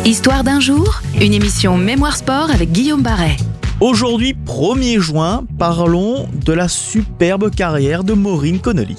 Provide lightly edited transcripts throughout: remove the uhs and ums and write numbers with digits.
Histoire d'un jour, une émission Mémoire Sport avec Guillaume Barret. Aujourd'hui, 1er juin, parlons de la superbe carrière de Maureen Connolly.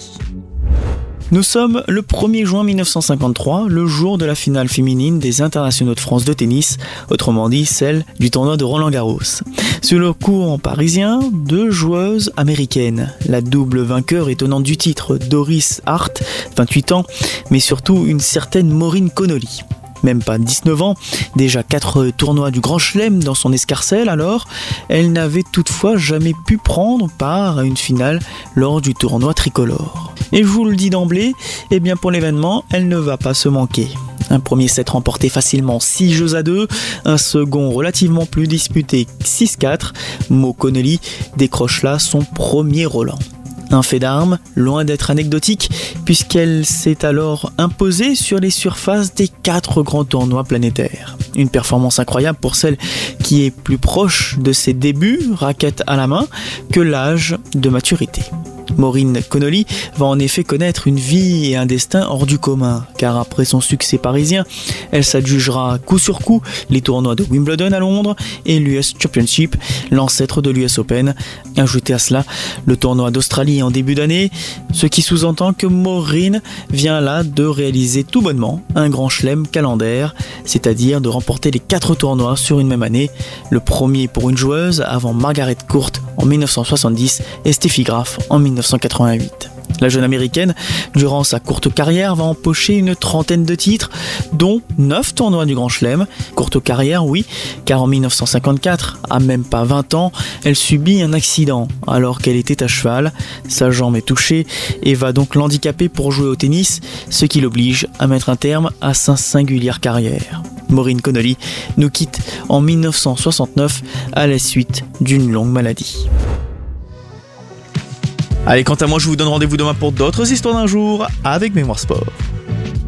Nous sommes le 1er juin 1953, le jour de la finale féminine des internationaux de France de tennis, autrement dit celle du tournoi de Roland-Garros. Sur le court parisien, deux joueuses américaines, la double vainqueur étonnante du titre, Doris Hart, 28 ans, mais surtout une certaine Maureen Connolly. Même pas 19 ans, déjà 4 tournois du Grand Chelem dans son escarcelle alors, elle n'avait toutefois jamais pu prendre part à une finale lors du tournoi tricolore. Et je vous le dis d'emblée, eh bien pour l'événement, elle ne va pas se manquer. Un premier set remporté facilement 6-2, un second relativement plus disputé 6-4, Mo Connolly décroche là son premier Roland. Un fait d'armes, loin d'être anecdotique, puisqu'elle s'est alors imposée sur les surfaces des 4 grands tournois planétaires. Une performance incroyable pour celle qui est plus proche de ses débuts, raquette à la main, que l'âge de maturité. Maureen Connolly va en effet connaître une vie et un destin hors du commun, car après son succès parisien, elle s'adjugera coup sur coup les tournois de Wimbledon à Londres et l'US Championship, l'ancêtre de l'US Open. Ajoutez à cela le tournoi d'Australie en début d'année, ce qui sous-entend que Maureen vient là de réaliser tout bonnement un grand chelem calendaire, c'est-à-dire de remporter les 4 tournois sur une même année, le premier pour une joueuse avant Margaret Court en 1970 et Steffi Graf en 1988. La jeune américaine, durant sa courte carrière, va empocher une trentaine de titres, dont 9 tournois du Grand Chelem. Courte carrière, oui, car en 1954, à même pas 20 ans, elle subit un accident alors qu'elle était à cheval. Sa jambe est touchée et va donc l'handicaper pour jouer au tennis, ce qui l'oblige à mettre un terme à sa singulière carrière. Maureen Connolly nous quitte en 1969 à la suite d'une longue maladie. Allez, quant à moi, je vous donne rendez-vous demain pour d'autres histoires d'un jour avec Mémoire Sport.